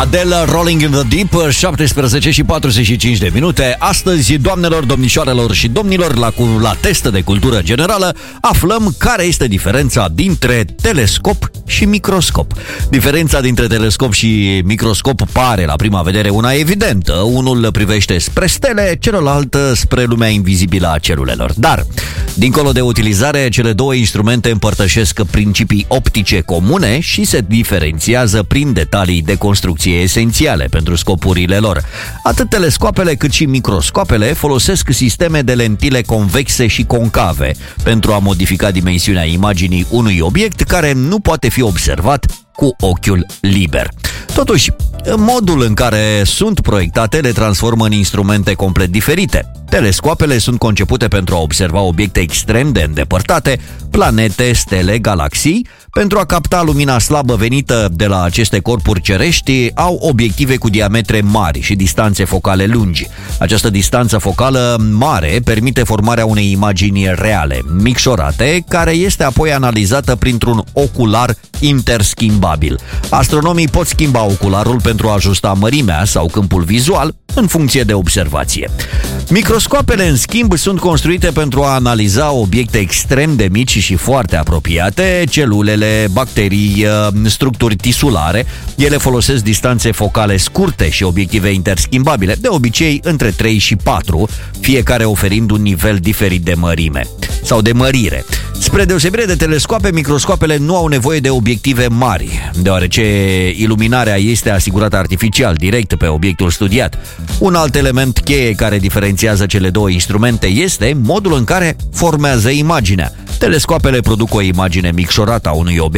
Adele, Rolling in the Deep, 17 și 45 de minute. Astăzi, doamnelor, domnișoarelor și domnilor, la test de cultură generală, aflăm care este diferența dintre telescop și microscop. Diferența dintre telescop și microscop pare la prima vedere una evidentă. Unul privește spre stele, celălalt spre lumea invizibilă a celulelor. Dar, dincolo de utilizare, cele două instrumente împărtășesc principii optice comune și se diferențiază prin detalii de construcție esențiale pentru scopurile lor. Atât telescoapele cât și microscoapele folosesc sisteme de lentile convexe și concave pentru a modifica dimensiunea imaginii unui obiect care nu poate fi observat cu ochiul liber. Totuși, modul în care sunt proiectate le transformă în instrumente complet diferite. Telescoapele sunt concepute pentru a observa obiecte extrem de îndepărtate, planete, stele, galaxii. Pentru a capta lumina slabă venită de la aceste corpuri cerești, au obiective cu diametre mari și distanțe focale lungi. Această distanță focală mare permite formarea unei imagini reale, micșorate, care este apoi analizată printr-un ocular interschimbabil. Astronomii pot schimba ocularul pentru a ajusta mărimea sau câmpul vizual în funcție de observație. Microscoapele, în schimb, sunt construite pentru a analiza obiecte extrem de mici și foarte apropiate, celulele, bacterii, structuri tisulare. Ele folosesc distanțe focale scurte și obiective interschimbabile, de obicei între 3 și 4, fiecare oferind un nivel diferit de mărime sau de mărire. Spre deosebire de telescoape, microscoapele nu au nevoie de obiective mari, deoarece iluminarea este asigurată artificial, direct pe obiectul studiat. Un alt element cheie care diferențiază cele două instrumente este modul în care formează imaginea. Telescoapele produc o imagine micșorată a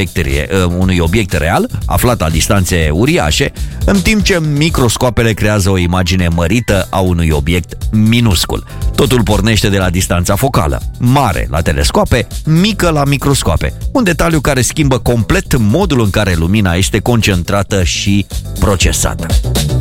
unui obiect real, aflat la distanțe uriașe, în timp ce microscoapele creează o imagine mărită a unui obiect minuscul. Totul pornește de la distanța focală, mare la telescoape, mică la microscoape, un detaliu care schimbă complet modul în care lumina este concentrată și procesată.